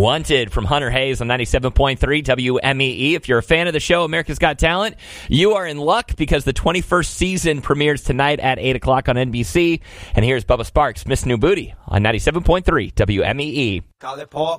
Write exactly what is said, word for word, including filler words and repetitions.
Wanted from Hunter Hayes on ninety-seven point three W M E E. If you're a fan of the show, America's Got Talent, you are in luck because the twenty-first season premieres tonight at eight o'clock on N B C. And here's Bubba Sparks, Miss New Booty on ninety-seven point three W M E E. Call it pork